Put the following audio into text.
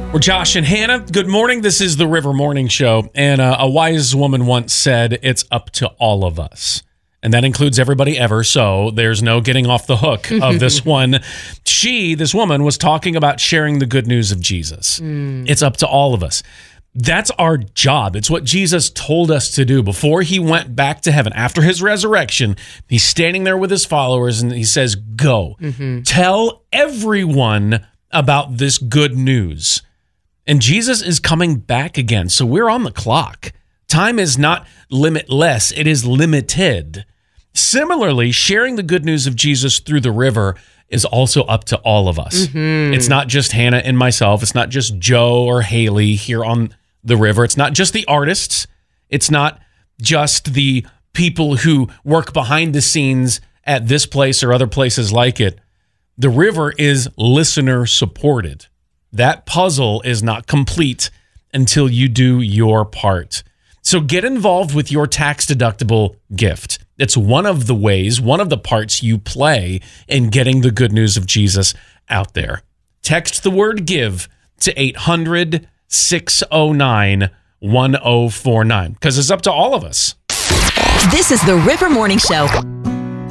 We're Josh and Hannah. Good morning. This is the River Morning Show. And a wise woman once said, it's up to all of us. And that includes everybody ever. So there's no getting off the hook of this one. This woman, was talking about sharing the good news of Jesus. It's up to all of us. That's our job. It's what Jesus told us to do before he went back to heaven. After his resurrection, he's standing there with his followers and he says, go, tell everyone about this good news. And Jesus is coming back again. So we're on the clock. Time is not limitless. It is limited. Similarly, sharing the good news of Jesus through the river is also up to all of us. It's not just Hannah and myself. It's not just Joe or Haley here on the river. It's not just the artists. It's not just the people who work behind the scenes at this place or other places like it. The river is listener supported. That puzzle is not complete until you do your part. So get involved with your tax-deductible gift. It's one of the ways, one of the parts you play in getting the good news of Jesus out there. Text the word GIVE to 800-609-1049 because it's up to all of us. This is the River Morning Show.